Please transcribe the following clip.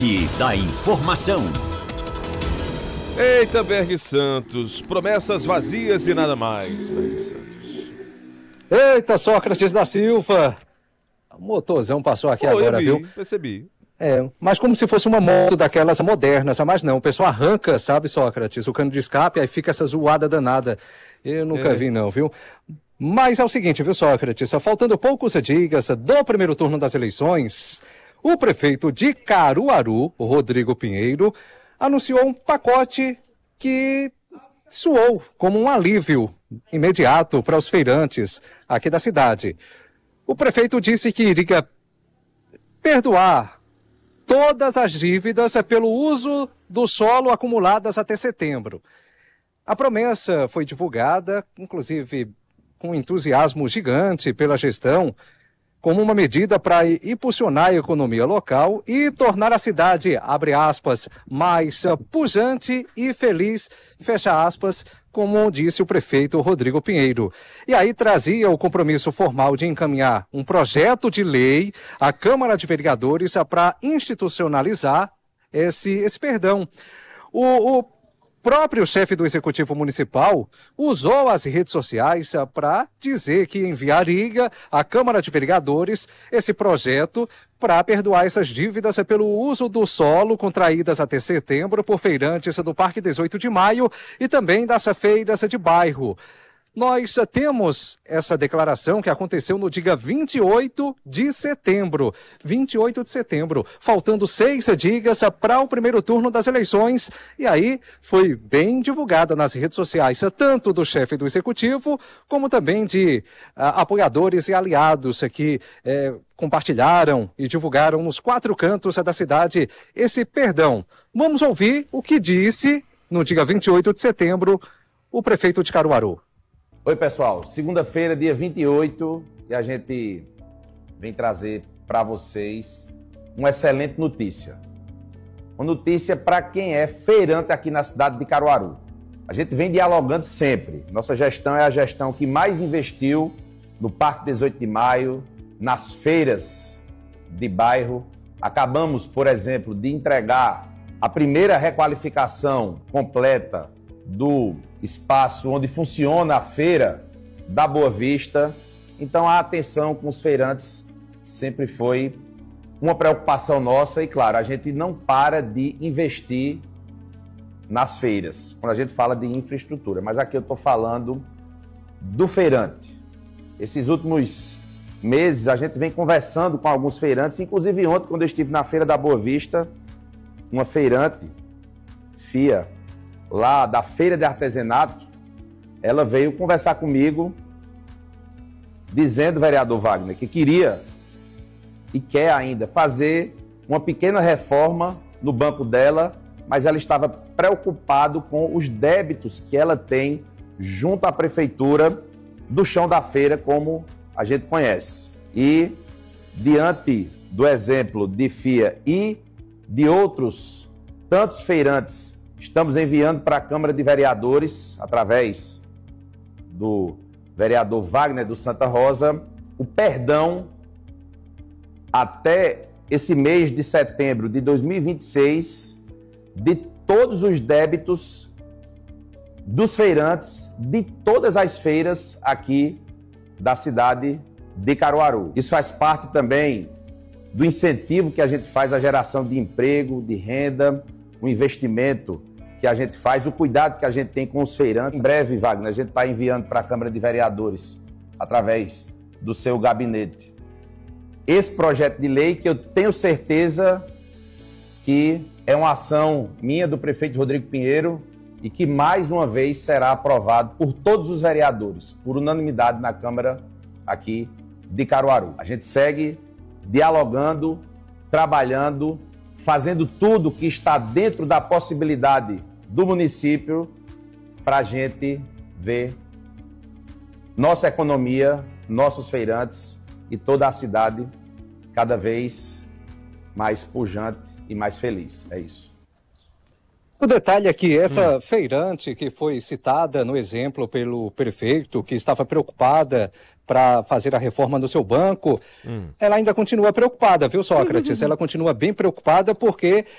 E da informação. Eita, Berg Santos, promessas vazias e nada mais, Berg Santos. Eita, Sócrates da Silva. O motorzão passou aqui agora, viu? Percebi. Mas como se fosse uma moto daquelas modernas, mas não, o pessoal arranca, sabe, Sócrates, o cano de escape, aí fica essa zoada danada. Eu nunca vi não, viu? Mas é o seguinte, viu, Sócrates, faltando poucos dias do primeiro turno das eleições, o prefeito de Caruaru, Rodrigo Pinheiro, anunciou um pacote que soou como um alívio imediato para os feirantes aqui da cidade. O prefeito disse que iria perdoar todas as dívidas pelo uso do solo acumuladas até setembro. A promessa foi divulgada, inclusive com entusiasmo gigante pela gestão, como uma medida para impulsionar a economia local e tornar a cidade, abre aspas, mais pujante e feliz, fecha aspas, como disse o prefeito Rodrigo Pinheiro. E aí trazia o compromisso formal de encaminhar um projeto de lei à Câmara de Vereadores para institucionalizar esse perdão. O próprio chefe do Executivo Municipal usou as redes sociais para dizer que enviaria à Câmara de Vereadores esse projeto para perdoar essas dívidas pelo uso do solo contraídas até setembro por feirantes do Parque 18 de Maio e também das feiras de bairro. Nós temos essa declaração que aconteceu no dia 28 de setembro. 28 de setembro, faltando 6 dias para o primeiro turno das eleições. E aí foi bem divulgada nas redes sociais, tanto do chefe do Executivo, como também de apoiadores e aliados que compartilharam e divulgaram nos 4 cantos da cidade esse perdão. Vamos ouvir o que disse, no dia 28 de setembro, o prefeito de Caruaru. Oi, pessoal. Segunda-feira, dia 28, e a gente vem trazer para vocês uma excelente notícia. Uma notícia para quem é feirante aqui na cidade de Caruaru. A gente vem dialogando sempre. Nossa gestão é a gestão que mais investiu no Parque 18 de Maio, nas feiras de bairro. Acabamos, por exemplo, de entregar a primeira requalificação completa do espaço onde funciona a feira da Boa Vista. Então a atenção com os feirantes sempre foi uma preocupação nossa e, claro, a gente não para de investir nas feiras, quando a gente fala de infraestrutura. Mas aqui eu estou falando do feirante. Esses últimos meses a gente vem conversando com alguns feirantes, inclusive ontem, quando eu estive na Feira da Boa Vista, uma feirante, Fia, lá da Feira de Artesanato, ela veio conversar comigo, dizendo, vereador Wagner, que queria e quer ainda fazer uma pequena reforma no banco dela, mas ela estava preocupada com os débitos que ela tem junto à prefeitura do chão da feira, como a gente conhece. E, diante do exemplo de Fia e de outros tantos feirantes, estamos enviando para a Câmara de Vereadores, através do vereador Wagner do Santa Rosa, o perdão até esse mês de setembro de 2026 de todos os débitos dos feirantes de todas as feiras aqui da cidade de Caruaru. Isso faz parte também do incentivo que a gente faz à geração de emprego, de renda, o investimento que a gente faz, o cuidado que a gente tem com os feirantes. Em breve, Wagner, a gente está enviando para a Câmara de Vereadores, através do seu gabinete, esse projeto de lei que eu tenho certeza que é uma ação minha, do prefeito Rodrigo Pinheiro, e que mais uma vez será aprovado por todos os vereadores, por unanimidade na Câmara aqui de Caruaru. A gente segue dialogando, trabalhando, fazendo tudo que está dentro da possibilidade do município para a gente ver nossa economia, nossos feirantes e toda a cidade cada vez mais pujante e mais feliz. É isso. O detalhe é que essa feirante que foi citada no exemplo pelo prefeito, que estava preocupada para fazer a reforma no seu banco, ela ainda continua preocupada, viu, Sócrates? Ela continua bem preocupada porque